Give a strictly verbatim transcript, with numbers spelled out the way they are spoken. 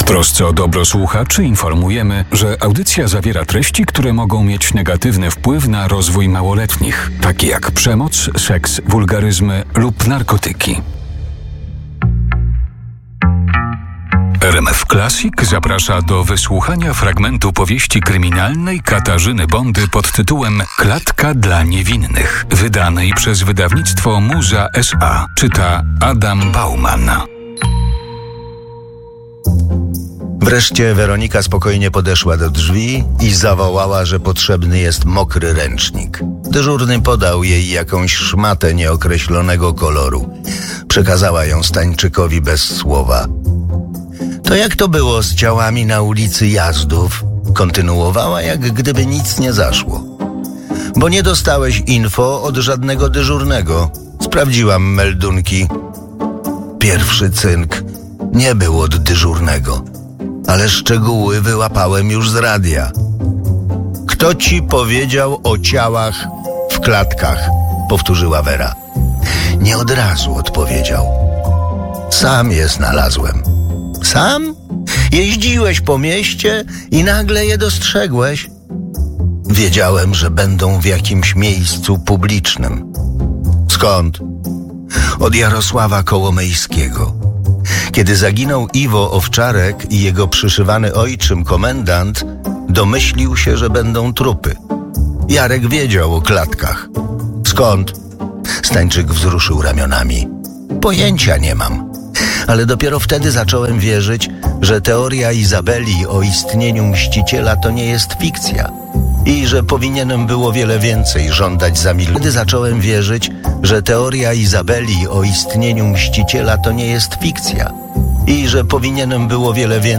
trosce o dobro słuchaczy informujemy, że audycja zawiera treści, które mogą mieć negatywny wpływ na rozwój małoletnich, takie jak przemoc, seks, wulgaryzmy lub narkotyki. R M F Classic zaprasza do wysłuchania fragmentu powieści kryminalnej Katarzyny Bondy pod tytułem Klatka dla niewinnych, wydanej przez wydawnictwo Muza S A. Czyta Adam Bauman. Wreszcie Weronika spokojnie podeszła do drzwi i zawołała, że potrzebny jest mokry ręcznik. Dyżurny podał jej jakąś szmatę nieokreślonego koloru. Przekazała ją Stańczykowi bez słowa. To jak to było z ciałami na ulicy Jazdów? Kontynuowała, jak gdyby nic nie zaszło. Bo nie dostałeś info od żadnego dyżurnego. Sprawdziłam meldunki. Pierwszy cynk nie był od dyżurnego, ale szczegóły wyłapałem już z radia. Kto ci powiedział o ciałach w klatkach? Powtórzyła Wera. Nie od razu odpowiedział. Sam je znalazłem. Sam? Jeździłeś po mieście i nagle je dostrzegłeś? Wiedziałem, że będą w jakimś miejscu publicznym. Skąd? Od Jarosława Kołomejskiego. Kiedy zaginął Iwo Owczarek i jego przyszywany ojczym komendant, domyślił się, że będą trupy. Jarek wiedział o klatkach. Skąd? Stańczyk wzruszył ramionami. Pojęcia nie mam. Ale dopiero wtedy zacząłem wierzyć, że teoria Izabeli o istnieniu mściciela to nie jest fikcja i że powinienem było wiele więcej żądać za milioner. Wtedy zacząłem wierzyć, że teoria Izabeli o istnieniu mściciela to nie jest fikcja i że powinienem było wiele więcej